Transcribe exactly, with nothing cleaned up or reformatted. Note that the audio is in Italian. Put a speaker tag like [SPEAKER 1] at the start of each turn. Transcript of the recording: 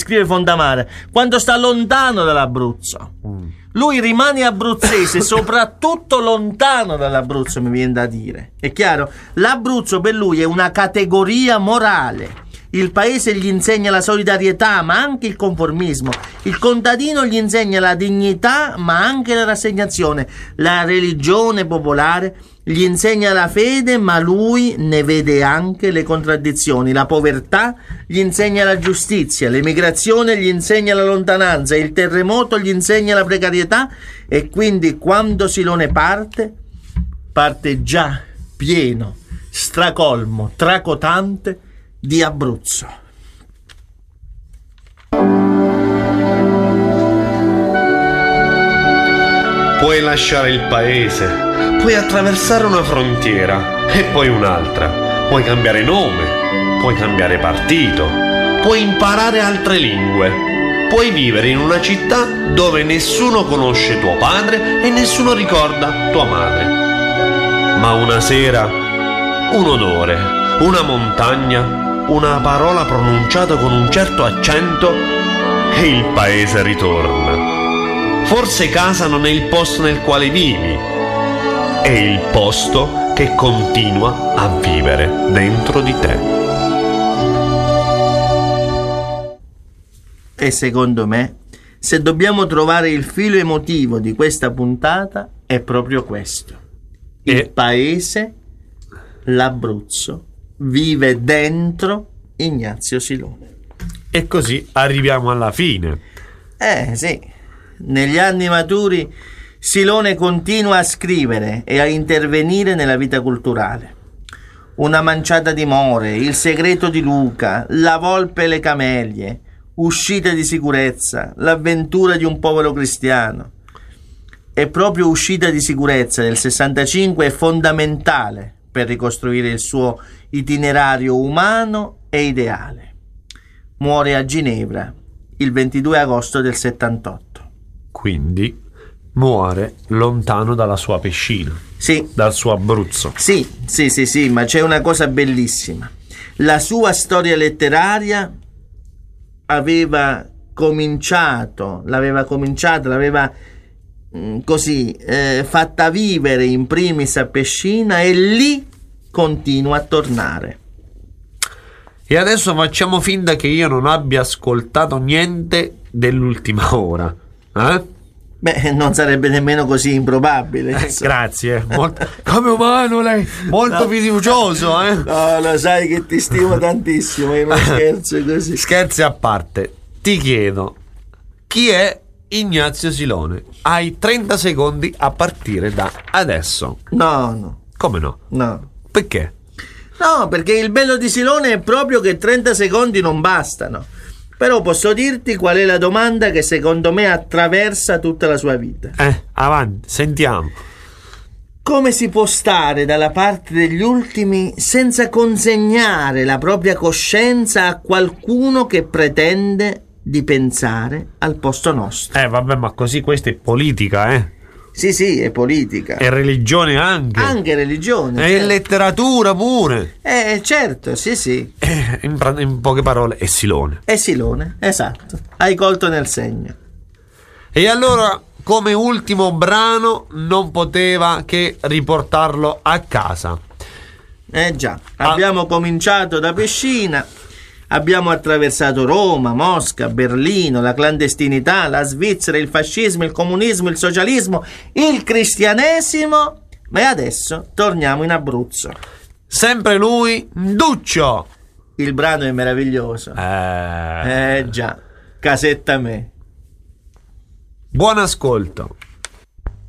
[SPEAKER 1] scrive Fondamare, quando sta lontano dall'Abruzzo. Mm. Lui rimane abruzzese, soprattutto lontano dall'Abruzzo, mi viene da dire. È chiaro? L'Abruzzo per lui è una categoria morale. Il paese gli insegna la solidarietà, ma anche il conformismo. Il contadino gli insegna la dignità, ma anche la rassegnazione. La religione popolare gli insegna la fede, ma lui ne vede anche le contraddizioni. La povertà gli insegna la giustizia, l'emigrazione gli insegna la lontananza, il terremoto gli insegna la precarietà, e quindi quando Silone parte, parte già pieno, stracolmo, tracotante di Abruzzo.
[SPEAKER 2] Puoi lasciare il paese, puoi attraversare una frontiera e poi un'altra, puoi cambiare nome, puoi cambiare partito, puoi imparare altre lingue, puoi vivere in una città dove nessuno conosce tuo padre e nessuno ricorda tua madre. Ma una sera, un odore, una montagna, una parola pronunciata con un certo accento e il paese ritorna. Forse casa non è il posto nel quale vivi, è il posto che continua a vivere dentro di te.
[SPEAKER 1] E secondo me, se dobbiamo trovare il filo emotivo di questa puntata, è proprio questo. Il e... paese, l'Abruzzo, vive dentro Ignazio Silone.
[SPEAKER 2] E così arriviamo alla fine.
[SPEAKER 1] Eh sì. Negli anni maturi Silone continua a scrivere e a intervenire nella vita culturale. Una manciata di more, Il segreto di Luca, La volpe e le camelie, Uscite di sicurezza, L'avventura di un povero cristiano. E proprio Uscita di sicurezza del sessantacinque è fondamentale per ricostruire il suo itinerario umano e ideale. Muore a Ginevra il ventidue agosto del settantotto.
[SPEAKER 2] Quindi muore lontano dalla sua Pescina,
[SPEAKER 1] sì,
[SPEAKER 2] dal suo Abruzzo.
[SPEAKER 1] Sì, sì, sì, sì, ma c'è una cosa bellissima. La sua storia letteraria aveva cominciato, l'aveva cominciata, l'aveva mh, così eh, fatta vivere in primis a Pescina, e lì continua a tornare.
[SPEAKER 2] E adesso facciamo finta che io non abbia ascoltato niente dell'ultima ora. Eh?
[SPEAKER 1] Beh, non sarebbe nemmeno così improbabile.
[SPEAKER 2] Eh, grazie. Molto... Come umano lei, molto no. fiducioso. Eh?
[SPEAKER 1] No, lo sai che ti stimo tantissimo, io non scherzo così.
[SPEAKER 2] Scherzi a parte, ti chiedo, chi è Ignazio Silone? Hai trenta secondi a partire da adesso.
[SPEAKER 1] No, no.
[SPEAKER 2] Come no?
[SPEAKER 1] No.
[SPEAKER 2] Perché?
[SPEAKER 1] No, perché il bello di Silone è proprio che trenta secondi non bastano. Però posso dirti qual è la domanda che secondo me attraversa tutta la sua vita.
[SPEAKER 2] Eh, avanti, sentiamo.
[SPEAKER 1] Come si può stare dalla parte degli ultimi senza consegnare la propria coscienza a qualcuno che pretende di pensare al posto nostro?
[SPEAKER 2] Eh, vabbè, ma così questa è politica, eh?
[SPEAKER 1] Sì, sì, è politica.
[SPEAKER 2] E religione anche.
[SPEAKER 1] Anche religione.
[SPEAKER 2] E certo. Letteratura pure.
[SPEAKER 1] Eh, certo, sì, sì.
[SPEAKER 2] Eh, in, in poche parole, è Silone.
[SPEAKER 1] È Silone, esatto. Hai colto nel segno.
[SPEAKER 2] E allora, come ultimo brano, non poteva che riportarlo a casa.
[SPEAKER 1] Eh già, abbiamo ah. cominciato da Pescina. Abbiamo attraversato Roma, Mosca, Berlino, la clandestinità, la Svizzera, il fascismo, il comunismo, il socialismo, il cristianesimo, e adesso torniamo in Abruzzo.
[SPEAKER 2] Sempre lui, Duccio.
[SPEAKER 1] Il brano è meraviglioso.
[SPEAKER 2] Eh,
[SPEAKER 1] eh già, casetta me.
[SPEAKER 2] Buon ascolto.